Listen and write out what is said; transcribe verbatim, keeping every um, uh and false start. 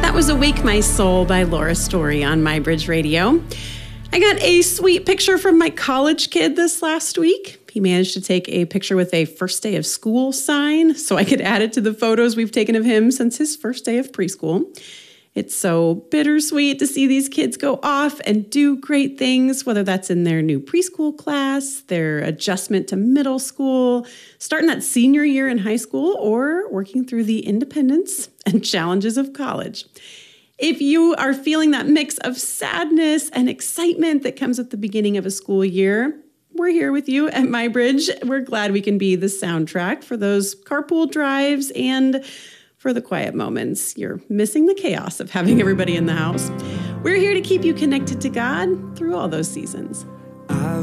That was Awake My Soul by Laura Story on MyBridge Radio. I got a sweet picture from my college kid this last week. He managed to take a picture with a first day of school sign so I could add it to the photos we've taken of him since his first day of preschool. It's so bittersweet to see these kids go off and do great things, whether that's in their new preschool class, their adjustment to middle school, starting that senior year in high school, or working through the independence and challenges of college. If you are feeling that mix of sadness and excitement that comes at the beginning of a school year, we're here with you at MyBridge. We're glad we can be the soundtrack for those carpool drives and for the quiet moments. You're missing the chaos of having everybody in the house. We're here to keep you connected to God through all those seasons.